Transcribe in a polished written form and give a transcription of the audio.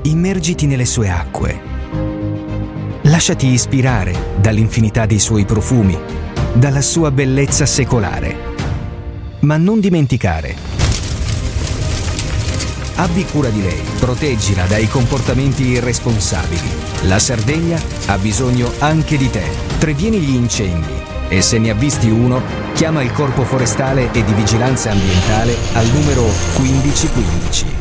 Immergiti nelle sue acque. Lasciati ispirare dall'infinità dei suoi profumi, dalla sua bellezza secolare. Ma non dimenticare: abbi cura di lei, proteggila dai comportamenti irresponsabili. La Sardegna ha bisogno anche di te. Previeni gli incendi e se ne avvisti uno, chiama il Corpo Forestale e di Vigilanza Ambientale al numero 1515.